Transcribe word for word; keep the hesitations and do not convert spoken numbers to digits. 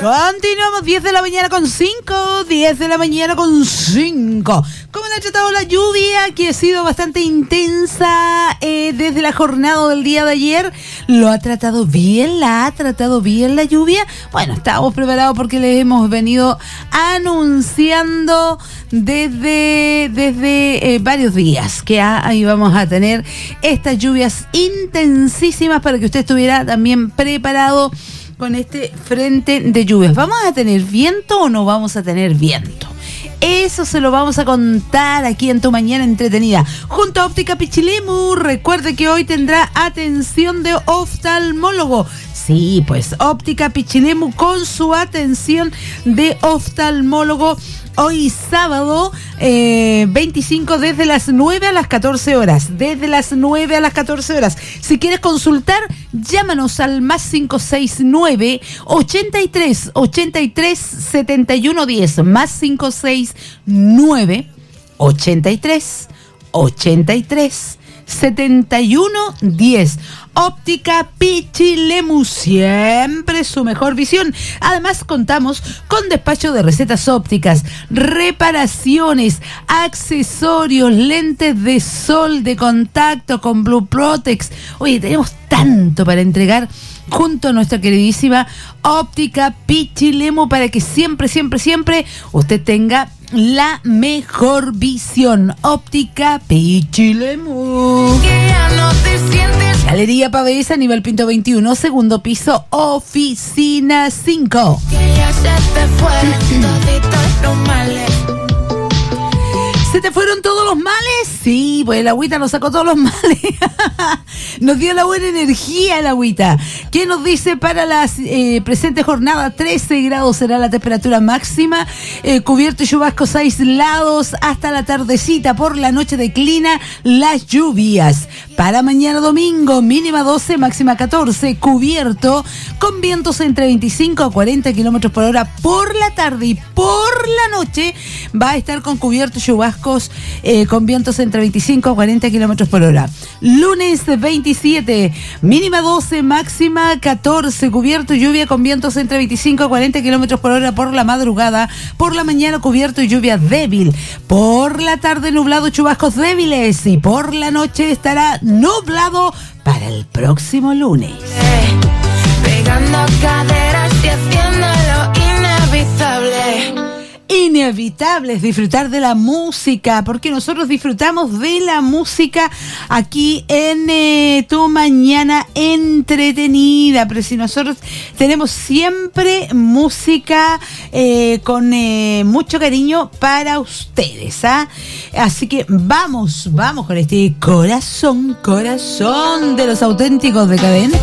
Continuamos, diez de la mañana con cinco, diez de la mañana con cinco. ¿Cómo le ha tratado la lluvia? Que ha sido bastante intensa eh, desde la jornada del día de ayer. ¿Lo ha tratado bien? ¿La ha tratado bien la lluvia? Bueno, estamos preparados porque les hemos venido anunciando desde, desde eh, varios días que ahí vamos a tener estas lluvias intensísimas para que usted estuviera también preparado con este frente de lluvias. ¿Vamos a tener viento o no vamos a tener viento? Eso se lo vamos a contar aquí en Tu Mañana Entretenida. Junto a Óptica Pichilemu, recuerde que hoy tendrá atención de oftalmólogo. Sí, pues Óptica Pichilemu con su atención de oftalmólogo. Hoy sábado eh, veinticinco desde las nueve a las catorce horas. Desde las nueve a las catorce horas. Si quieres consultar, llámanos al más cinco seis nueve, ochenta y tres, ochenta y tres, setenta y uno diez. Más cinco seis nueve, ochenta y tres, ochenta y tres, setenta y uno diez. Óptica Pichilemu, siempre su mejor visión. Además contamos con despacho de recetas ópticas, reparaciones, accesorios, lentes de sol de contacto con Blue Protex. Oye, tenemos tanto para entregar junto a nuestra queridísima Óptica Pichilemu para que siempre, siempre, siempre usted tenga la mejor visión. Óptica Pichilemu. Que ya no te sientes. Galería Pavesa, nivel Pinto veintiuno, segundo piso, oficina cinco. Que ya se te fueron toditos los males. ¿Se te fueron todos los males? Sí, pues el agüita nos sacó todos los males. Nos dio la buena energía el agüita. ¿Qué nos dice para la eh, presente jornada? trece grados será la temperatura máxima. Eh, cubierto y chubascos aislados hasta la tardecita. Por la noche declina las lluvias. Para mañana domingo, mínima doce, máxima catorce. Cubierto con vientos entre veinticinco a cuarenta kilómetros por hora por la tarde. Y por la noche va a estar con cubierto y chubascos Eh, con vientos entre veinticinco a cuarenta kilómetros por hora. Lunes veintisiete, mínima doce, máxima catorce, cubierto y lluvia con vientos entre veinticinco a cuarenta kilómetros por hora por la madrugada. Por la mañana cubierto y lluvia débil. Por la tarde nublado, chubascos débiles. Y por la noche estará nublado para el próximo lunes. Eh, pegando caderas y haciendo lo inevitable. Inevitable es disfrutar de la música, porque nosotros disfrutamos de la música aquí en eh, Tu Mañana Entretenida. Pero si nosotros tenemos siempre música eh, con eh, mucho cariño para ustedes, ¿ah? Así que vamos, vamos con este corazón, corazón de los auténticos decadentes.